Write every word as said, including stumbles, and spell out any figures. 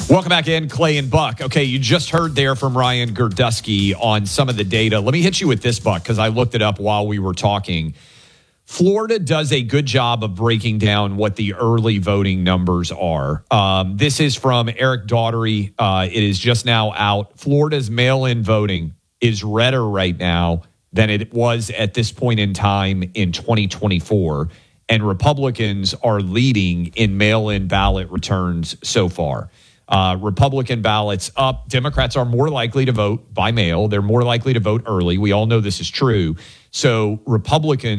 Welcome back in, Clay and Buck. Okay, you just heard there from Ryan Girdusky on some of the data. Let me hit you with this, Buck, because I looked it up while we were talking. Florida does a good job of breaking down what the early voting numbers are. Um, this is from Eric Daughtery. Uh, it is just now out. Florida's mail-in voting is redder right now than it was at this point in time in twenty twenty-four. And Republicans are leading in mail-in ballot returns so far. Uh, Republican ballots up. Democrats are more likely to vote by mail. They're more likely to vote early. We all know this is true. So Republicans